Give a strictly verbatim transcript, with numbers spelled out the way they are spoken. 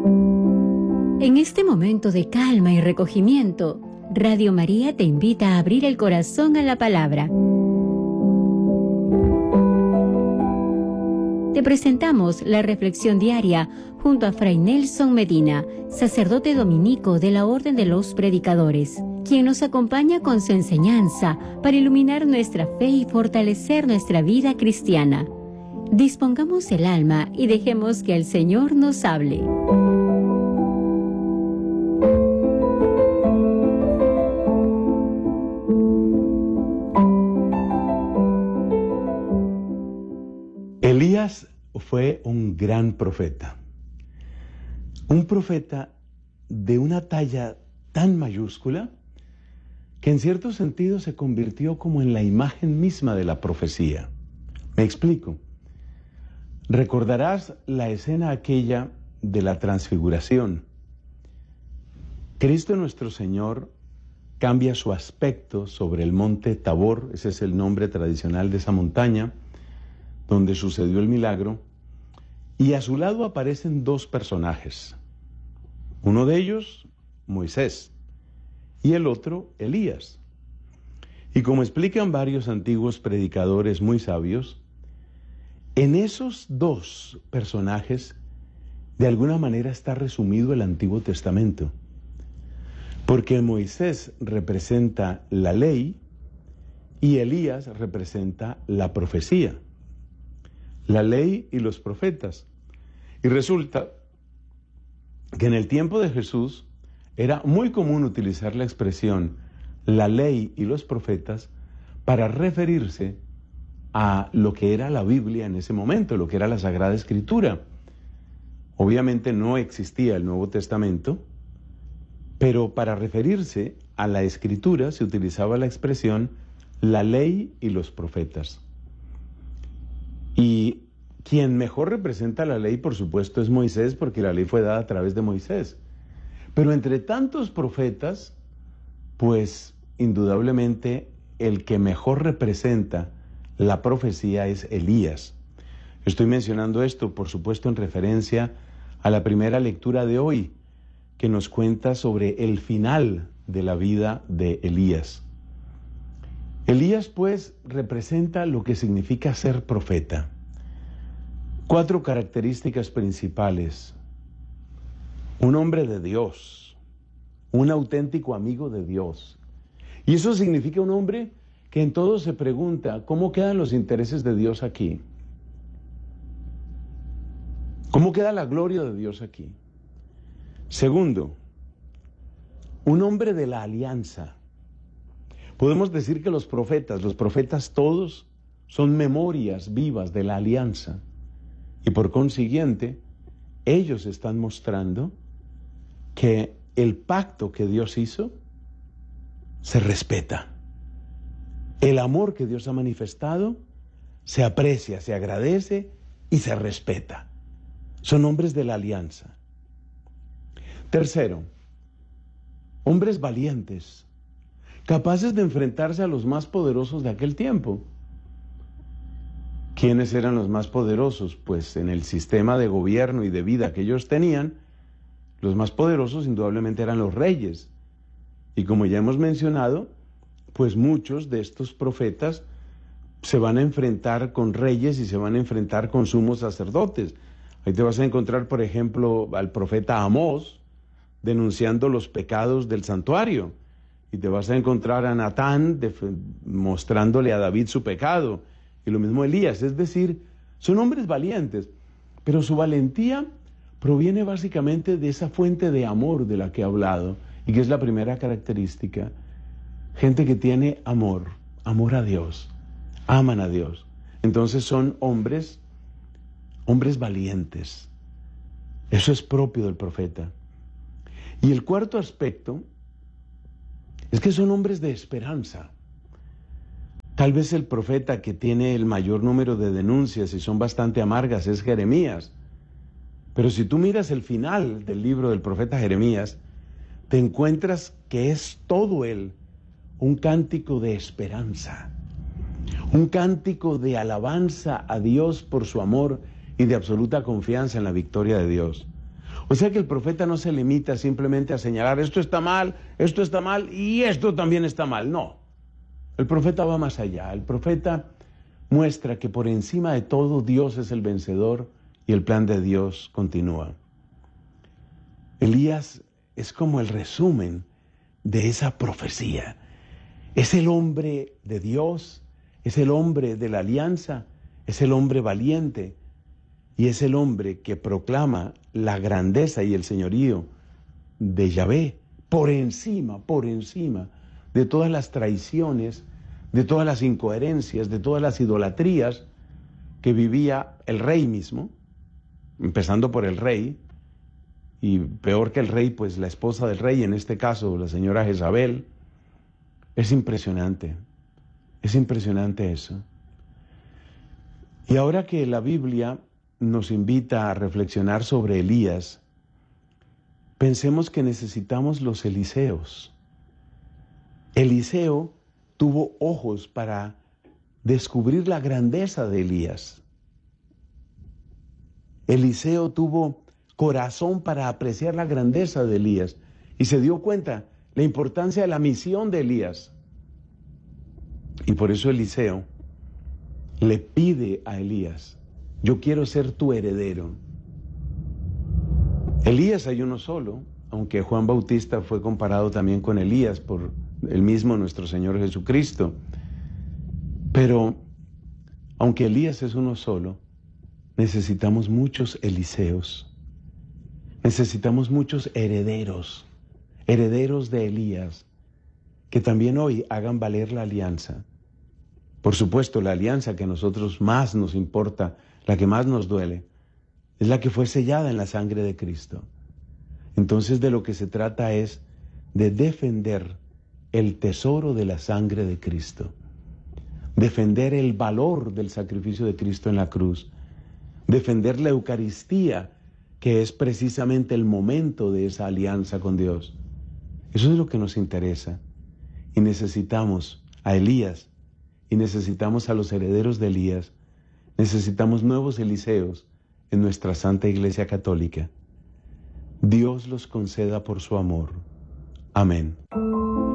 En este momento de calma y recogimiento, Radio María te invita a abrir el corazón a la palabra. Te presentamos la reflexión diaria junto a Fray Nelson Medina, sacerdote dominico de la Orden de los Predicadores, quien nos acompaña con su enseñanza para iluminar nuestra fe y fortalecer nuestra vida cristiana. Dispongamos el alma y dejemos que el Señor nos hable. Elías fue un gran profeta, un profeta de una talla tan mayúscula que en cierto sentido se convirtió como en la imagen misma de la profecía. Me explico. Recordarás la escena aquella de la transfiguración. Cristo nuestro Señor cambia su aspecto sobre el monte Tabor, ese es el nombre tradicional de esa montaña, donde sucedió el milagro, y a su lado aparecen dos personajes. Uno de ellos, Moisés, y el otro, Elías. Y como explican varios antiguos predicadores muy sabios, en esos dos personajes, de alguna manera está resumido el Antiguo Testamento. Porque Moisés representa la ley y Elías representa la profecía. La ley y los profetas. Y resulta que en el tiempo de Jesús era muy común utilizar la expresión la ley y los profetas para referirse a lo que era la Biblia en ese momento, lo que era la Sagrada Escritura. Obviamente no existía el Nuevo Testamento, pero para referirse a la Escritura se utilizaba la expresión la ley y los profetas. Y quien mejor representa la ley, por supuesto, es Moisés, porque la ley fue dada a través de Moisés. Pero entre tantos profetas, pues indudablemente el que mejor representa la profecía es Elías. Estoy mencionando esto, por supuesto, en referencia a la primera lectura de hoy, que nos cuenta sobre el final de la vida de Elías. Elías, pues, representa lo que significa ser profeta. Cuatro características principales. Un hombre de Dios, un auténtico amigo de Dios. Y eso significa un hombre que en todo se pregunta, ¿cómo quedan los intereses de Dios aquí? ¿Cómo queda la gloria de Dios aquí? Segundo, un hombre de la alianza. Podemos decir que los profetas, los profetas todos, son memorias vivas de la alianza. Y por consiguiente, ellos están mostrando que el pacto que Dios hizo se respeta. El amor que Dios ha manifestado se aprecia, se agradece y se respeta. Son hombres de la alianza. Tercero, hombres valientes, capaces de enfrentarse a los más poderosos de aquel tiempo. ¿Quiénes eran los más poderosos? Pues en el sistema de gobierno y de vida que ellos tenían, los más poderosos indudablemente eran los reyes. Y como ya hemos mencionado, pues muchos de estos profetas se van a enfrentar con reyes y se van a enfrentar con sumos sacerdotes. Ahí te vas a encontrar, por ejemplo, al profeta Amós denunciando los pecados del santuario. Y te vas a encontrar a Natán mostrándole a David su pecado. Y lo mismo Elías. Es decir, son hombres valientes. Pero su valentía proviene básicamente de esa fuente de amor de la que he hablado. Y que es la primera característica. Gente que tiene amor. Amor a Dios. Aman a Dios. Entonces son hombres, hombres valientes. Eso es propio del profeta. Y el cuarto aspecto es que son hombres de esperanza. Tal vez el profeta que tiene el mayor número de denuncias y son bastante amargas es Jeremías. Pero si tú miras el final del libro del profeta Jeremías, te encuentras que es todo él un cántico de esperanza, un cántico de alabanza a Dios por su amor y de absoluta confianza en la victoria de Dios. O sea que el profeta no se limita simplemente a señalar esto está mal, esto está mal y esto también está mal. No, el profeta va más allá. El profeta muestra que por encima de todo Dios es el vencedor y el plan de Dios continúa. Elías es como el resumen de esa profecía. Es el hombre de Dios, es el hombre de la alianza, es el hombre valiente y es el hombre que proclama la grandeza y el señorío de Yahvé por encima, por encima de todas las traiciones, de todas las incoherencias, de todas las idolatrías que vivía el rey mismo, empezando por el rey, y peor que el rey, pues la esposa del rey, en este caso la señora Jezabel. Es impresionante, es impresionante eso. Y ahora que la Biblia nos invita a reflexionar sobre Elías, pensemos que necesitamos los Eliseos. Eliseo tuvo ojos para descubrir la grandeza de Elías. Eliseo tuvo corazón para apreciar la grandeza de Elías y se dio cuenta la importancia de la misión de Elías. Y por eso Eliseo le pide a Elías: yo quiero ser tu heredero. Elías hay uno solo, aunque Juan Bautista fue comparado también con Elías por el mismo nuestro Señor Jesucristo. Pero aunque Elías es uno solo, necesitamos muchos Eliseos. Necesitamos muchos herederos, herederos de Elías, que también hoy hagan valer la alianza. Por supuesto, la alianza que a nosotros más nos importa, la que más nos duele, es la que fue sellada en la sangre de Cristo. Entonces de lo que se trata es de defender el tesoro de la sangre de Cristo, defender el valor del sacrificio de Cristo en la cruz, defender la Eucaristía, que es precisamente el momento de esa alianza con Dios. Eso es lo que nos interesa. Y necesitamos a Elías, y necesitamos a los herederos de Elías, necesitamos nuevos Eliseos en nuestra Santa Iglesia Católica. Dios los conceda por su amor. Amén.